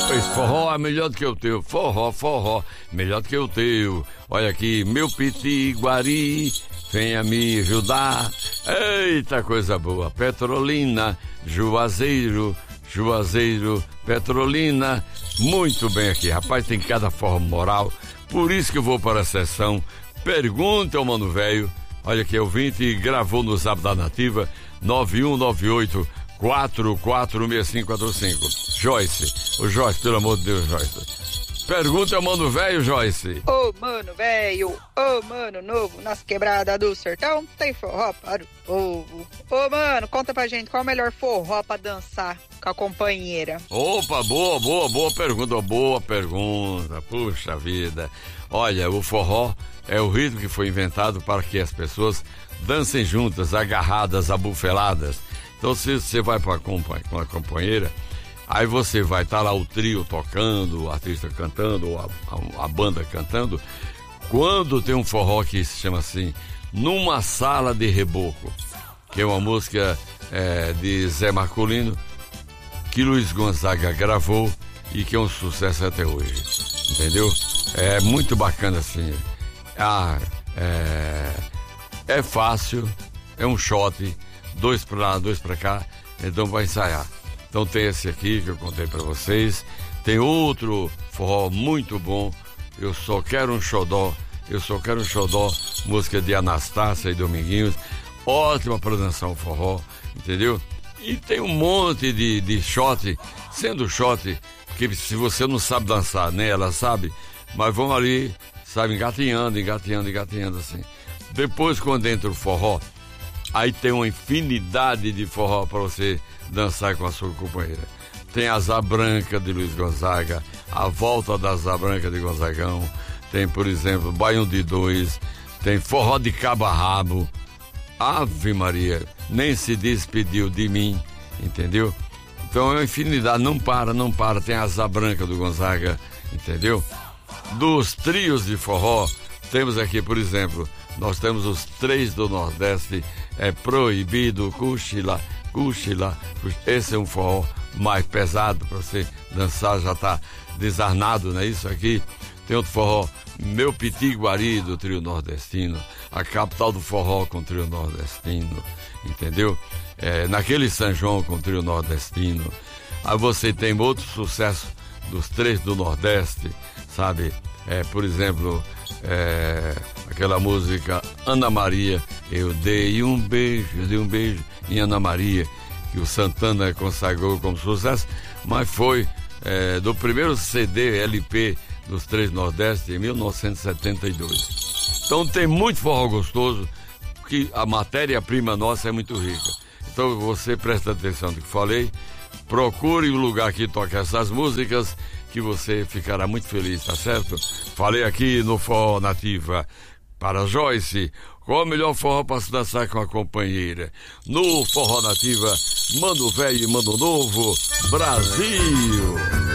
Pois forró é melhor do que o teu. Forró, melhor do que o teu. Olha aqui, meu pitiguari, venha me ajudar. Eita, coisa boa. Petrolina, Juazeiro, Petrolina. Muito bem aqui, rapaz, tem cada forma moral. Por isso que eu vou para a sessão Pergunta ao Mano Velho. Olha aqui, ouvinte gravou no Zap da Nativa 9198-446545. Joyce, pelo amor de Deus, Joyce. Pergunta ao Mano Velho, Joyce. Ô Mano Velho, ô Mano Novo, nas quebradas do sertão tem forró para o povo. Ô Mano, conta pra gente qual é o melhor forró pra dançar com a companheira. Opa, boa pergunta, puxa vida. Olha, o forró é o ritmo que foi inventado para que as pessoas dancem juntas, agarradas, abufeladas. Então, se você vai com a companheira, aí você vai estar lá o trio tocando, o artista cantando, ou a banda cantando. Quando tem um forró que se chama assim, Numa Sala de Reboco, que é uma música de Zé Marcolino, que Luiz Gonzaga gravou e que é um sucesso até hoje, entendeu? É muito bacana assim. É fácil, é um shot, 2 pra lá, 2 pra cá, então vai ensaiar. Então tem esse aqui que eu contei pra vocês, tem outro forró muito bom, Eu Só Quero um Xodó, música de Anastácia e Dominguinhos, ótima pra dançar um forró, entendeu? E tem um monte de shot, sendo shot, que se você não sabe dançar, nem ela sabe, mas vão ali, sabe, engatinhando assim. Depois, quando entra o forró, aí tem uma infinidade de forró para você dançar com a sua companheira. Tem Asa Branca de Luiz Gonzaga, A Volta da Asa Branca de Gonzagão, tem, por exemplo, Baião de Dois, tem Forró de Cabo a Rabo, Ave Maria, Nem Se Despediu de Mim, entendeu? Então é uma infinidade, não para, tem Asa Branca do Gonzaga, entendeu? Dos trios de forró, temos aqui, por exemplo, nós temos os 3 do Nordeste, Proibido, Cuxila, esse é um forró mais pesado para você dançar, já tá desarnado, não é isso aqui? Tem outro forró, Meu Pitiguari, do trio nordestino, a capital do forró com o trio nordestino, entendeu? Naquele São João com o trio nordestino. Aí você tem outro sucesso dos 3 do Nordeste, sabe? Por exemplo, aquela música Ana Maria, eu dei um beijo em Ana Maria, que o Santana consagrou como sucesso, mas foi do primeiro CD LP dos 3 Nordeste em 1972. Então tem muito forró gostoso, que a matéria-prima nossa é muito rica. Então você presta atenção no que falei, procure o lugar que toca essas músicas, que você ficará muito feliz, tá certo? Falei aqui no Forró Nativa para Joyce, qual o melhor forró para se dançar com a companheira? No Forró Nativa, Mano Velho e Mano Novo, Brasil!